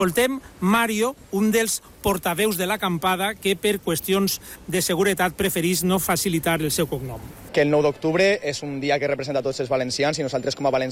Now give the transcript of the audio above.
Escoltem Mario, un dels portaveus de l'acampada, que per qüestions de seguretat preferís no facilitar el seu cognom. Que el 9 d'octubre és un dia que representa tots els valencians i nosaltres com a valencians